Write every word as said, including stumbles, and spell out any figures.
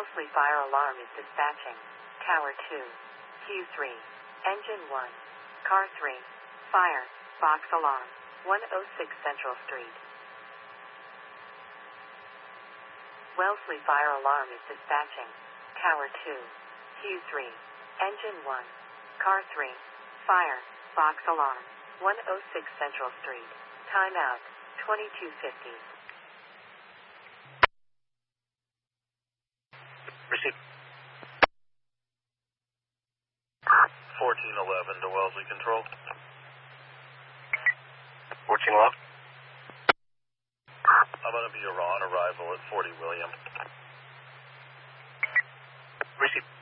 Wellesley fire alarm is dispatching. Tower two. Q three. Engine one. Car three. Fire. Box alarm. one oh six Central Street. Wellesley fire alarm is dispatching. Tower two. Q three. Engine one. Car three. Fire. Box alarm. one oh six Central Street. Timeout. twenty-two fifty. Receive. fourteen eleven to Wellesley Control. fourteen eleven. I'm going to be on arrival at forty William. Receive.